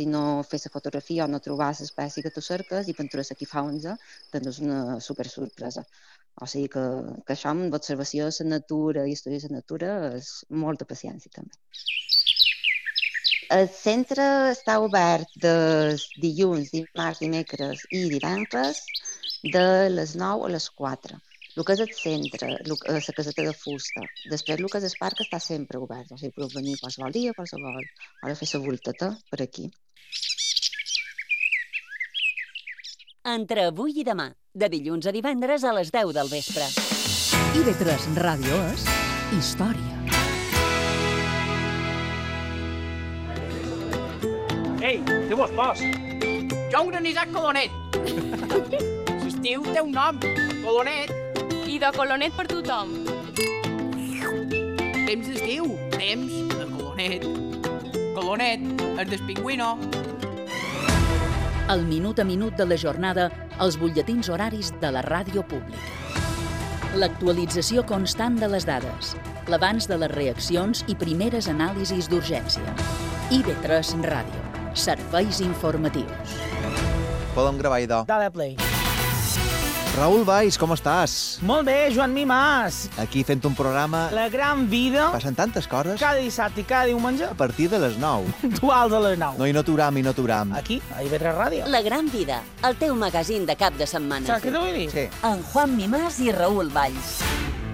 i no fer la fotografia o no trobar l'espècie que tu cerques i pintura aquí fa 11, doncs és una super sorpresa. O sigui que això amb l'observació de la natura i estudiar la natura és molta paciència també. El centre està obert de dilluns, dimarts, dimecres i divendres de les 9 a les 4. El que és el centre, la caseta de fusta. Després el que és el parc està sempre obert. O sigui, podeu venir qualsevol dia, qualsevol hora a fer la volteta per aquí. Entre avui i demà, de dilluns a divendres a les 10 del vespre. IB3 Ràdio és història. Ei, què vos pos? Jo un granissat colonet. L'estiu té un nom, colonet. I de colonet per tothom. Temps d'estiu, temps de colonet. Colonet, el del pingüino. El minut a minut de la jornada, els butlletins horaris de la ràdio pública. L'actualització constant de les dades, l'avanç de les reaccions i primeres anàlisis d'urgència. IB3 Ràdio. Serveis informatius. Podem gravar, idò. Dale play. Raül Valls, com estàs? Molt bé, Joan Mimàs. Aquí fent un programa... La gran vida. Passen tantes coses. Cada dissabte i cada diumenge. A partir de les 9. Puntuals a les 9. No, i no t'uram. Aquí, a IB3 Ràdio. La gran vida, el teu magazín de cap de setmana. Saps què t'ho vull dir? Sí. Amb Juan Mimàs i Raül Valls.